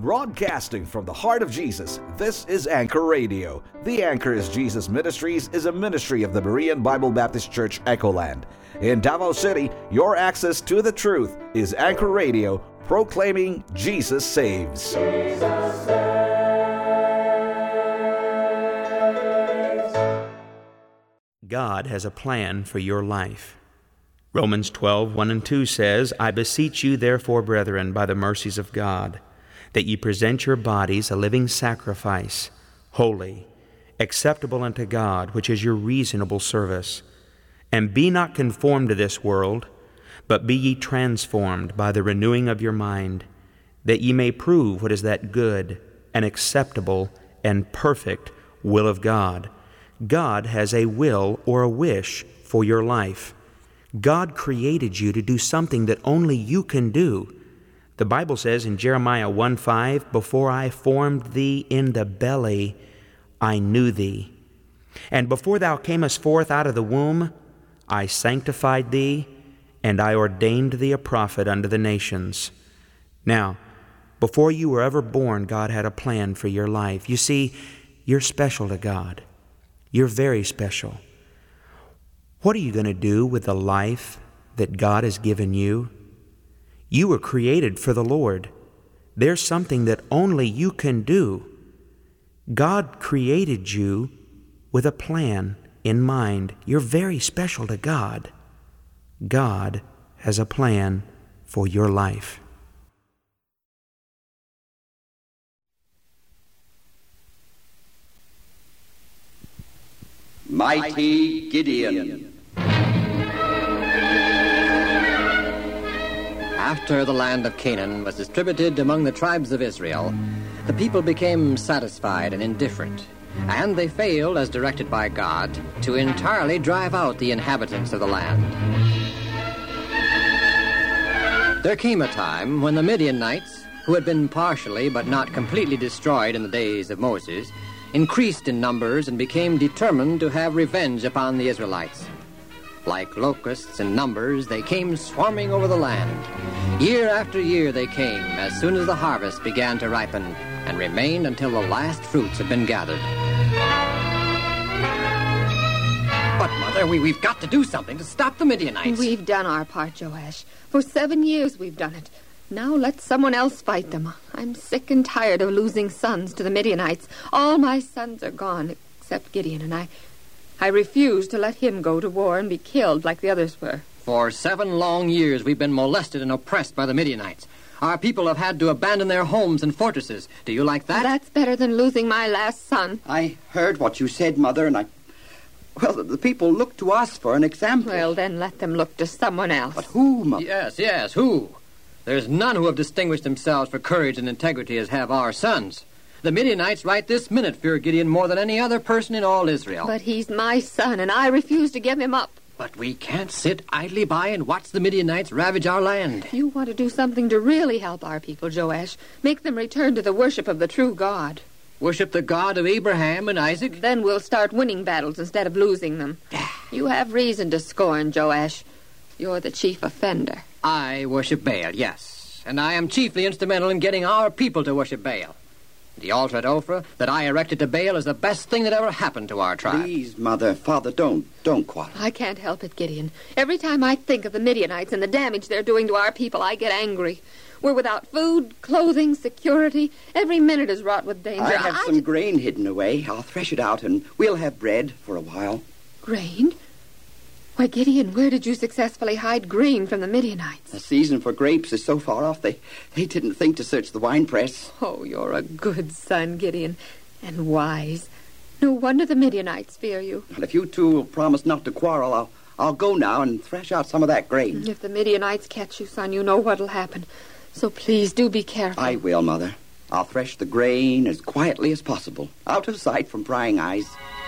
Broadcasting from the heart of Jesus, this is Anchor Radio. The Anchor is Jesus Ministries is a ministry of the Berean Bible Baptist Church, Echoland. In Davao City, your access to the truth is Anchor Radio, proclaiming Jesus saves. Jesus saves. God has a plan for your life. Romans 12:1-2 says, I beseech you therefore, brethren, by the mercies of God, that ye present your bodies a living sacrifice, holy, acceptable unto God, which is your reasonable service. And be not conformed to this world, but be ye transformed by the renewing of your mind, that ye may prove what is that good and acceptable and perfect will of God. God has a will or a wish for your life. God created you to do something that only you can do. The Bible says in Jeremiah 1:5, before I formed thee in the belly, I knew thee. And before thou camest forth out of the womb, I sanctified thee, and I ordained thee a prophet unto the nations. Now, before you were ever born, God had a plan for your life. You see, you're special to God. You're very special. What are you going to do with the life that God has given you? You were created for the Lord. There's something that only you can do. God created you with a plan in mind. You're very special to God. God has a plan for your life. Mighty Gideon. After the land of Canaan was distributed among the tribes of Israel, the people became satisfied and indifferent, and they failed, as directed by God, to entirely drive out the inhabitants of the land. There came a time when the Midianites, who had been partially but not completely destroyed in the days of Moses, increased in numbers and became determined to have revenge upon the Israelites. Like locusts in numbers, they came swarming over the land. Year after year they came, as soon as the harvest began to ripen, and remained until the last fruits had been gathered. But, Mother, we've got to do something to stop the Midianites. We've done our part, Joash. For 7 years we've done it. Now let someone else fight them. I'm sick and tired of losing sons to the Midianites. All my sons are gone, except Gideon, and I refuse to let him go to war and be killed like the others were. For 7 long years we've been molested and oppressed by the Midianites. Our people have had to abandon their homes and fortresses. Do you like that? That's better than losing my last son. I heard what you said, Mother, and well, the people look to us for an example. Well, then let them look to someone else. But who, Mother? Yes, who? There's none who have distinguished themselves for courage and integrity as have our sons. The Midianites right this minute fear Gideon more than any other person in all Israel. But he's my son, and I refuse to give him up. But we can't sit idly by and watch the Midianites ravage our land. You want to do something to really help our people, Joash. Make them return to the worship of the true God. Worship the God of Abraham and Isaac? Then we'll start winning battles instead of losing them. You have reason to scorn, Joash. You're the chief offender. I worship Baal, yes. And I am chiefly instrumental in getting our people to worship Baal. The altar at Ophrah that I erected to Baal is the best thing that ever happened to our tribe. Please, Mother, Father, don't quarrel. I can't help it, Gideon. Every time I think of the Midianites and the damage they're doing to our people, I get angry. We're without food, clothing, security. Every minute is wrought with danger. I have some grain hidden away. I'll thresh it out and we'll have bread for a while. Grain? Why, Gideon, where did you successfully hide grain from the Midianites? The season for grapes is so far off, they didn't think to search the winepress. Oh, you're a good son, Gideon, and wise. No wonder the Midianites fear you. Well, if you two will promise not to quarrel, I'll go now and thresh out some of that grain. If the Midianites catch you, son, you know what'll happen. So please do be careful. I will, Mother. I'll thresh the grain as quietly as possible, out of sight from prying eyes.